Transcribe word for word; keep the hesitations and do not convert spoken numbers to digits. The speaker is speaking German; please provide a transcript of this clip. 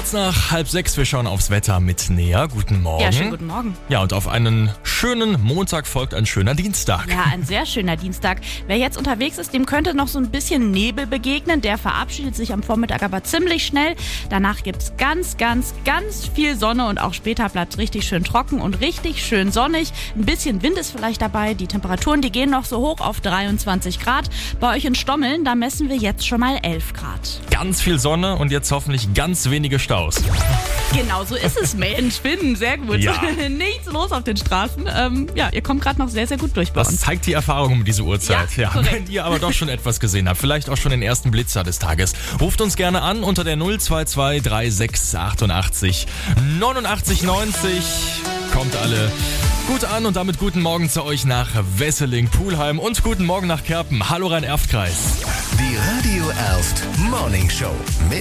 Kurz nach halb sechs, wir schauen aufs Wetter mit Nea. Guten Morgen. Ja, schönen guten Morgen. Ja, und auf einen schönen Montag folgt ein schöner Dienstag. Ja, ein sehr schöner Dienstag. Wer jetzt unterwegs ist, dem könnte noch so ein bisschen Nebel begegnen. Der verabschiedet sich am Vormittag aber ziemlich schnell. Danach gibt's ganz, ganz, ganz viel Sonne und auch später bleibt es richtig schön trocken und richtig schön sonnig. Ein bisschen Wind ist vielleicht dabei. Die Temperaturen, die gehen noch so hoch auf dreiundzwanzig Grad. Bei euch in Stommeln, da messen wir jetzt schon mal elf Grad. Ganz viel Sonne und jetzt hoffentlich ganz wenige Staus. Genau so ist es, Mensch. Finden, sehr gut. Ja. Nichts los auf den Straßen. Ähm, ja, ihr kommt gerade noch sehr, sehr gut durch bei Das uns. zeigt die Erfahrung um diese Uhrzeit. Ja, Ja, wenn ihr aber doch schon etwas gesehen habt, vielleicht auch schon den ersten Blitzer des Tages, ruft uns gerne an unter der null zwei zwei drei sechs achtundachtzig neunundachtzig neunzig. Kommt alle gut an und damit guten Morgen zu euch nach Wesseling, Pulheim und guten Morgen nach Kerpen. Hallo Rhein-Erft-Kreis. Die Radio Erft Morning Show mit